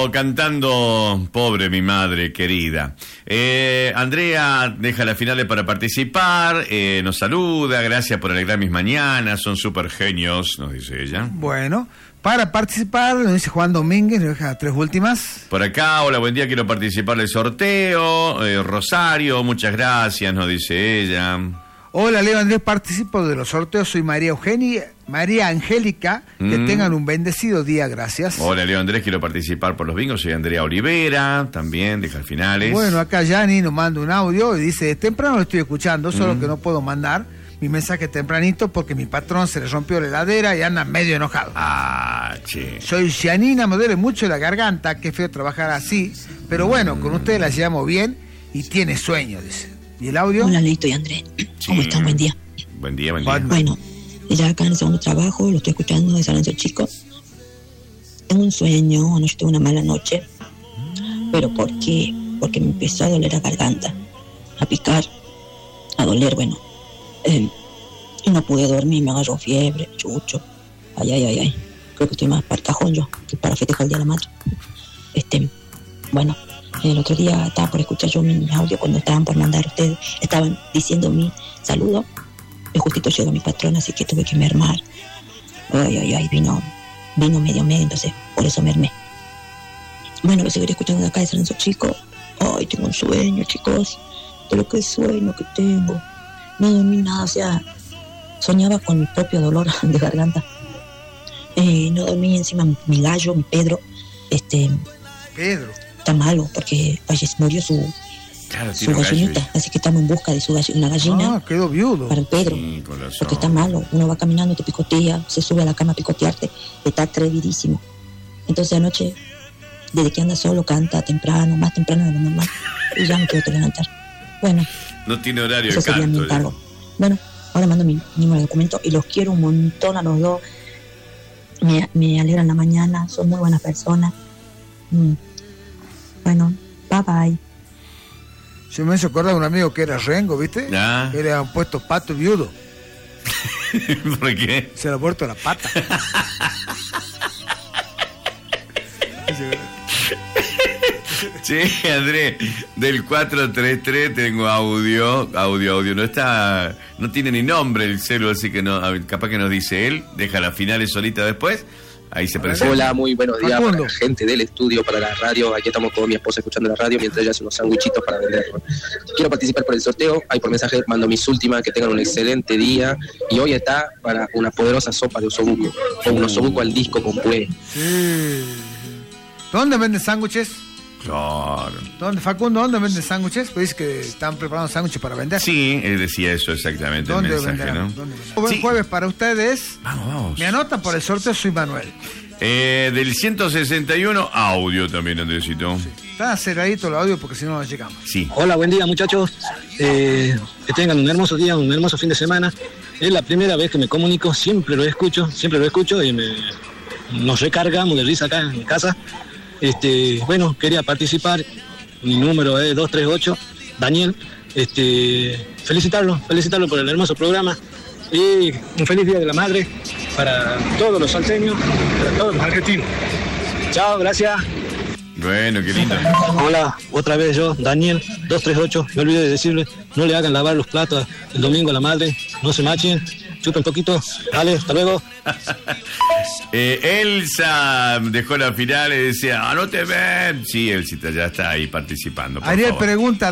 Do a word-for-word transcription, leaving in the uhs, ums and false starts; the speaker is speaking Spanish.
Quedo cantando Pobre mi madre querida. Eh, Andrea deja las finales para participar, eh, nos saluda, gracias por alegrar mis mañanas, son súper genios, nos dice ella. Bueno, para participar, nos dice Juan Domínguez, nos deja tres últimas. Por acá, hola, buen día, quiero participar del sorteo. eh, Rosario, muchas gracias, nos dice ella. Hola, Leo Andrés, participo de los sorteos, soy María Eugenia, María Angélica, mm. que tengan un bendecido día, gracias. Hola, Leo Andrés, quiero participar por los bingos, soy Andrea Olivera, también, deja finales. Bueno, acá Yani nos manda un audio y dice, temprano lo estoy escuchando, solo mm. que no puedo mandar mi mensaje tempranito porque mi patrón se le rompió la heladera y anda medio enojado. Ah, che. Soy Janina, me duele mucho la garganta, qué feo trabajar así, pero bueno, mm. con ustedes la llevamos bien y tiene sueño, dice. ¿Y el audio? Hola, Leito y Andrés. ¿Cómo Sí. están? Buen día. Buen día, buen día. Bueno, ya acá en el segundo trabajo, lo estoy escuchando de San Lorenzo Chico. Tengo un sueño, anoche tuve una mala noche. ¿Pero por qué? Porque me empezó a doler la garganta, a picar, a doler, bueno. Eh, y no pude dormir, me agarró fiebre, chucho. Ay, ay, ay, ay. Creo que estoy más para el cajón yo, que para festejar el Día de la Madre. Este, bueno. El otro día estaba por escuchar yo mi audio cuando estaban por mandar ustedes, estaban diciendo mi saludo, y justito llegó mi patrón, así que tuve que mermar. Ay, ay, ay, vino, vino medio medio, entonces por eso mermé. Bueno, lo seguiré escuchando de acá de San Lorenzo Chico. Ay, tengo un sueño, chicos, de lo que sueño que tengo. No dormí nada, o sea, soñaba con mi propio dolor de garganta. Eh, no dormí, encima mi gallo, mi Pedro, este... Pedro. Está malo porque falleció, murió su, Claro, su gallinita, gallo, así que estamos en busca de su gall- una gallina. Ah, quedó viudo. Para el Pedro, sí, con razón. porque está malo, uno va caminando, te picotea, se sube a la cama a picotearte, está atrevidísimo. Entonces anoche, desde que anda solo, canta temprano, más temprano de lo normal, y ya me quiero te levantar. Bueno, No tiene horario eso de sería canto. mi encargo. Bueno, ahora mando mi número de documento y los quiero un montón a los dos. Me, me alegran la mañana, son muy buenas personas. Mm. Bueno, bye bye. Yo me hizo acordar de un amigo que era Rengo, ¿viste? Ah. Que le habían puesto pato viudo. ¿Por qué? Se le ha puesto la pata. Sí, Andrés, del cuatro tres tres tengo audio, audio, audio. No está, no tiene ni nombre el celu, así que no, a ver, capaz que nos dice él, deja las finales solita después. Ahí se presenta. Hola, muy buenos días Facundo. para la gente del estudio, para la radio. Aquí estamos con mi esposa escuchando la radio mientras ella hace unos sándwichitos para venderlo. Quiero participar por el sorteo. Ahí por mensaje mando mis últimas, que tengan un excelente día. Y hoy está para una poderosa sopa de osobuco, o un osobuco al disco con puré. Sí. ¿Dónde venden sándwiches? Claro. ¿Dónde, Facundo, dónde venden sándwiches? Pues dice que están preparando sándwiches para vender. Sí, él decía eso exactamente el ¿Dónde mensaje, venderán? ¿no? ¿Dónde venderán? Buen Sí. jueves para ustedes. Vamos, vamos. Me anotan por el sorteo, soy Manuel. Eh, del ciento sesenta y uno, audio también, Andresito. Está cerradito el audio porque si no no llegamos. Sí. Hola, buen día muchachos, eh, que tengan un hermoso día, un hermoso fin de semana. Es la primera vez que me comunico, siempre lo escucho, siempre lo escucho y me, nos recargamos de risa acá en casa. Este, bueno, quería participar, mi número es dos tres ocho, Daniel. Este, felicitarlo, felicitarlo por el hermoso programa y un feliz Día de la Madre para todos los salteños, para todos los argentinos. Chao, gracias. Bueno, qué lindo. Hola, otra vez yo, Daniel, dos tres ocho. Me olvidé de decirle, no le hagan lavar los platos el domingo a la madre, no se machen, chupen poquito. Dale, hasta luego. eh, Elsa dejó la final y decía, ah, no te ven. Sí, Elsita ya está ahí participando. Por Ariel favor. pregunta.